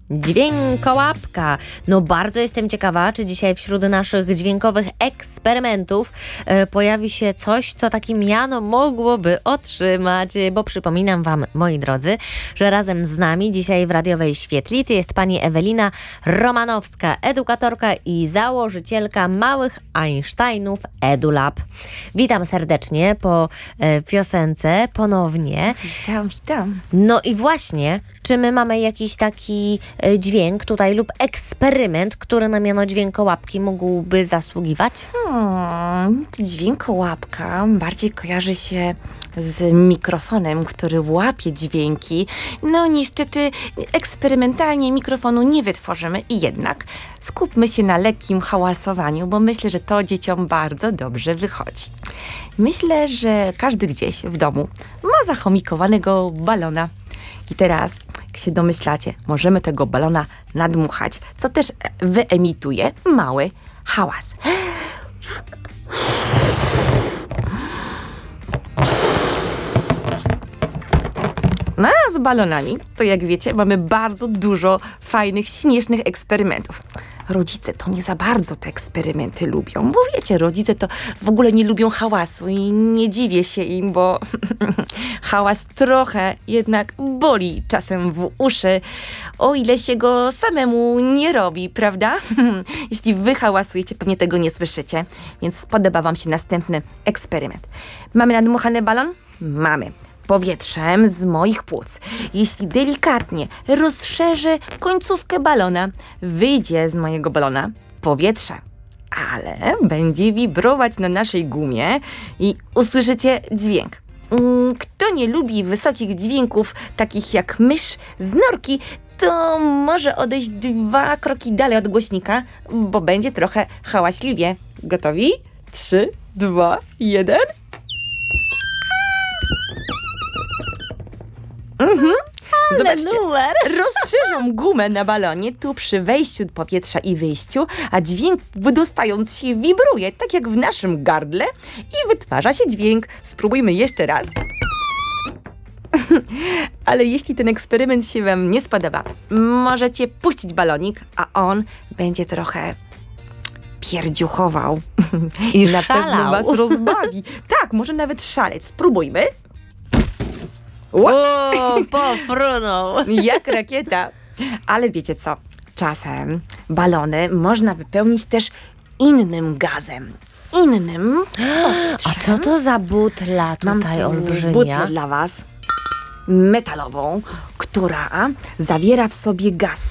Dźwiękołapka. No bardzo jestem ciekawa, czy dzisiaj wśród naszych dźwiękowych eksperymentów pojawi się coś, co takie miano mogłoby otrzymać, bo przypominam Wam, moi drodzy, że razem z nami dzisiaj w radiowej świetlicy jest pani Ewelina Romanowska, edukatorka i założycielka Małych Einsteinów EduLab. Witam serdecznie po piosence ponownie. Witam. No i właśnie, czy my mamy jakiś taki dźwięk tutaj lub eksperyment, który na miano dźwiękołapki mógłby zasługiwać? Dźwiękołapka bardziej kojarzy się z mikrofonem, który łapie dźwięki. No niestety eksperymentalnie mikrofonu nie wytworzymy i jednak skupmy się na lekkim hałasowaniu, bo myślę, że to dzieciom bardzo dobrze wychodzi. Myślę, że każdy gdzieś w domu ma zachomikowanego balona. I teraz, jak się domyślacie, możemy tego balona nadmuchać, co też wyemituje mały hałas. No a z balonami, to jak wiecie, mamy bardzo dużo fajnych, śmiesznych eksperymentów. Rodzice to nie za bardzo te eksperymenty lubią, bo wiecie, rodzice to w ogóle nie lubią hałasu i nie dziwię się im, bo hałas trochę jednak boli czasem w uszy, o ile się go samemu nie robi, prawda? Jeśli wy hałasujecie, pewnie tego nie słyszycie, więc spodoba wam się następny eksperyment. Mamy nadmuchany balon? Mamy. Powietrzem z moich płuc. Jeśli delikatnie rozszerzę końcówkę balona, wyjdzie z mojego balona powietrze, ale będzie wibrować na naszej gumie i usłyszycie dźwięk. Kto nie lubi wysokich dźwięków, takich jak mysz z norki, to może odejść 2 kroki dalej od głośnika, bo będzie trochę hałaśliwie. Gotowi? 3, 2, 1... Zobaczcie, rozszerzam gumę na balonie tu przy wejściu powietrza i wyjściu, a dźwięk wydostając się wibruje, tak jak w naszym gardle i wytwarza się dźwięk. Spróbujmy jeszcze raz. Ale jeśli ten eksperyment się wam nie spodoba, możecie puścić balonik, a on będzie trochę pierdziuchował. I na szalał. pewno was rozbawi. Tak, może nawet szaleć. Spróbujmy. Pofrunął. Jak rakieta. Ale wiecie co? Czasem balony można wypełnić też innym gazem. Innym powietrzem. A co to za butla Mam tutaj tu olbrzymia? butlę dla was, metalową, która zawiera w sobie gaz.